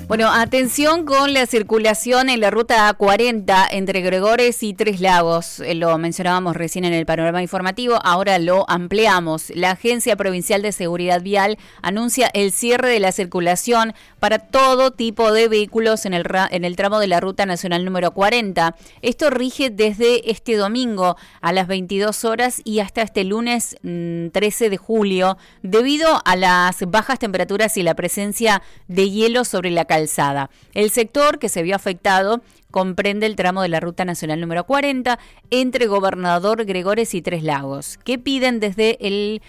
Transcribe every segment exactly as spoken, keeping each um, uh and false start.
Bueno, atención con la circulación en la ruta cuarenta entre Gregores y Tres Lagos. Lo mencionábamos recién en el panorama informativo, ahora lo ampliamos. La Agencia Provincial de Seguridad Vial anuncia el cierre de la circulación para todo tipo de vehículos en el, en el tramo de la ruta nacional número cuarenta. Esto rige desde este domingo a las veintidós horas y hasta este lunes mmm, trece de julio, debido a las bajas temperaturas y la presencia de hielo sobre la calzada. El sector que se vio afectado comprende el tramo de la ruta nacional número cuarenta entre Gobernador Gregores y Tres Lagos, que piden desde el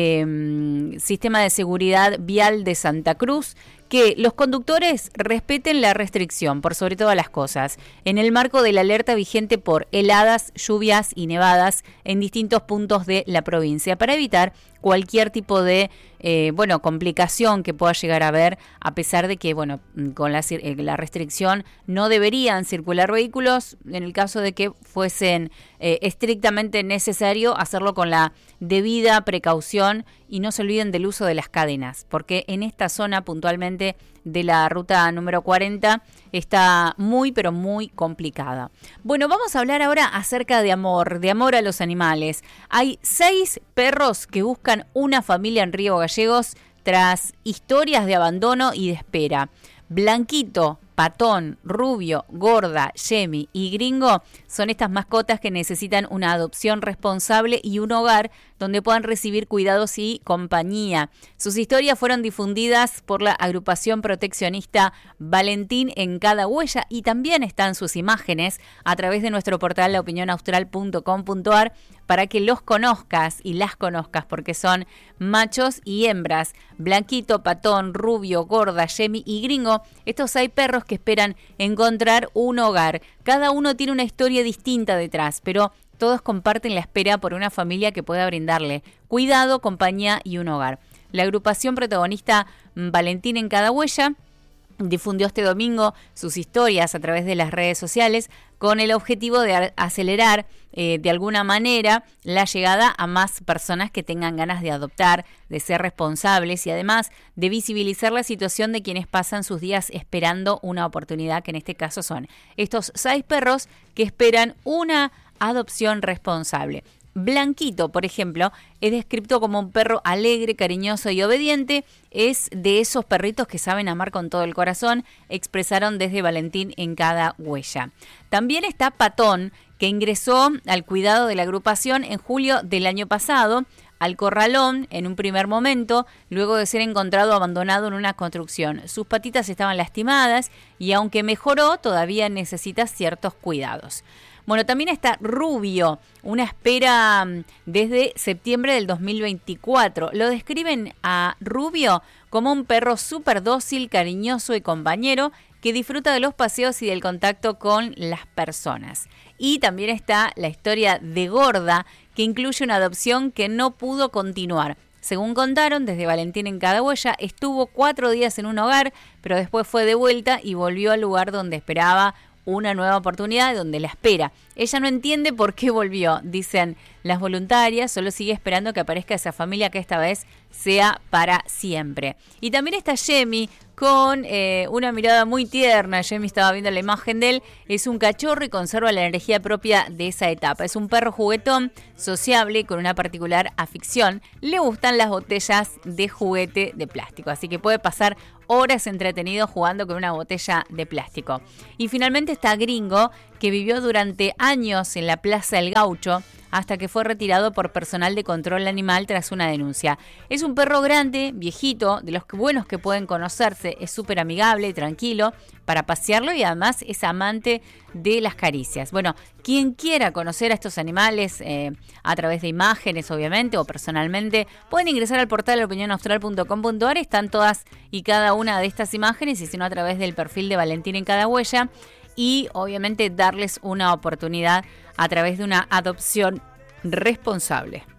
eh, Sistema de Seguridad Vial de Santa Cruz que los conductores respeten la restricción por sobre todas las cosas, en el marco de la alerta vigente por heladas, lluvias y nevadas en distintos puntos de la provincia, para evitar cualquier tipo de eh, bueno complicación que pueda llegar a haber, a pesar de que bueno con la, eh, la restricción no deberían circular vehículos, en el caso de que fuesen eh, estrictamente necesario hacerlo con la debida precaución, y no se olviden del uso de las cadenas, porque en esta zona puntualmente de la ruta número cuarenta está muy pero muy complicada. Bueno, vamos a hablar ahora acerca de amor, de amor a los animales. Hay seis perros que buscan una familia en Río Gallegos tras historias de abandono y de espera. Blanquito, Patón, Rubio, Gorda, Yemi y Gringo son estas mascotas que necesitan una adopción responsable y un hogar donde puedan recibir cuidados y compañía. Sus historias fueron difundidas por la agrupación proteccionista Valentín en Cada Huella, y también están sus imágenes a través de nuestro portal la opinión austral punto com punto a r para que los conozcas y las conozcas, porque son machos y hembras. Blanquito, Patón, Rubio, Gorda, Yemi y Gringo, estos hay perros que esperan encontrar un hogar. Cada uno tiene una historia distinta detrás, pero todos comparten la espera por una familia que pueda brindarle cuidado, compañía y un hogar. La agrupación protagonista Valentín en Cada Huella difundió este domingo sus historias a través de las redes sociales con el objetivo de acelerar eh, de alguna manera la llegada a más personas que tengan ganas de adoptar, de ser responsables y además de visibilizar la situación de quienes pasan sus días esperando una oportunidad, que en este caso son estos seis perros que esperan una adopción responsable. Blanquito, por ejemplo, es descrito como un perro alegre, cariñoso y obediente. Es de esos perritos que saben amar con todo el corazón, expresaron desde Valentín en Cada Huella. También está Patón, que ingresó al cuidado de la agrupación en julio del año pasado, al corralón en un primer momento, luego de ser encontrado abandonado en una construcción. Sus patitas estaban lastimadas y aunque mejoró, todavía necesita ciertos cuidados. Bueno, también está Rubio, una espera desde septiembre del dos mil veinticuatro. Lo describen a Rubio como un perro súper dócil, cariñoso y compañero que disfruta de los paseos y del contacto con las personas. Y también está la historia de Gorda, que incluye una adopción que no pudo continuar. Según contaron, desde Valentín en Cada Huella, estuvo cuatro días en un hogar, pero después fue de vuelta y volvió al lugar donde esperaba una nueva oportunidad, donde la espera. Ella no entiende por qué volvió, dicen las voluntarias, solo sigue esperando que aparezca esa familia que esta vez sea para siempre. Y también está Yemi con eh, una mirada muy tierna. Yemi, estaba viendo la imagen de él, es un cachorro y conserva la energía propia de esa etapa. Es un perro juguetón, sociable, con una particular afición. Le gustan las botellas de juguete de plástico, así que puede pasar horas entretenido jugando con una botella de plástico. Y finalmente está Gringo, que vivió durante años en la Plaza El Gaucho, hasta que fue retirado por personal de control animal tras una denuncia. Es un perro grande, viejito, de los buenos que pueden conocerse, es súper amigable y tranquilo para pasearlo y además es amante de las caricias. Bueno, quien quiera conocer a estos animales eh, a través de imágenes, obviamente, o personalmente, pueden ingresar al portal la opinión austral punto com punto a r. Están todas y cada una de estas imágenes, y si no, a través del perfil de Valentín en Cada Huella, y obviamente darles una oportunidad a través de una adopción responsable.